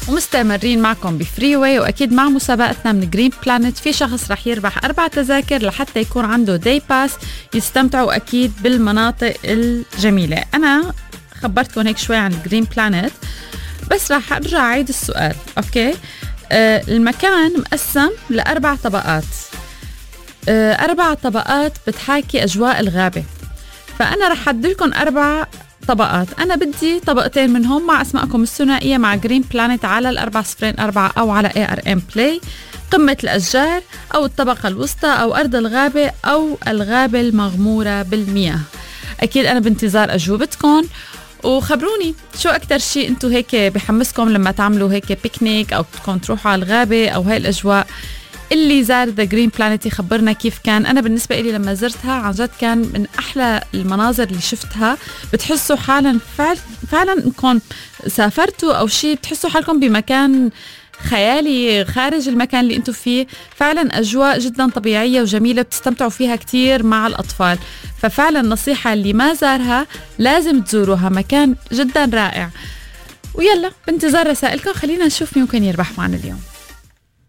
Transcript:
ومستمرين معكم بفري واي، وأكيد مع مسابقتنا من جرين بلانت في شخص رح يربح 4 تذاكر لحتى يكون عنده داي باس يستمتعوا أكيد بالمناطق الجميلة. أنا خبرتكم هيك شوي عن جرين بلانت، بس رح أرجع أعيد السؤال. أوكي، المكان مقسم ل4 طبقات، 4 طبقات بتحاكي أجواء الغابة. فأنا رح أحدلكم 4 طبقات، أنا بدي طبقتين منهم مع أسماءكم الثنائية مع جرين بلانت على 404 أو على ARM Play. قمة الأشجار أو الطبقة الوسطى أو أرض الغابة أو الغابة المغمورة بالمياه. أكيد أنا بانتظار أجوبتكم، وخبروني شو أكتر شيء أنتو هيك بحمسكم لما تعملوا هيك بيكنيك أو بدكم تروحوا على الغابة أو هاي الأجواء. اللي زار ذا جرين بلانت يخبرنا كيف كان. أنا بالنسبة إلي لما زرتها عن جد كان من أحلى المناظر اللي شفتها. بتحسوا حالا فعلا إنكم سافرتوا أو شيء، بتحسوا حالكم بمكان خيالي خارج المكان اللي انتوا فيه. فعلا أجواء جدا طبيعية وجميلة بتستمتعوا فيها كتير مع الأطفال. ففعلا نصيحة اللي ما زارها لازم تزوروها، مكان جدا رائع. ويلا بانتظار رسائلكم، خلينا نشوف مين ممكن يربح معنا اليوم.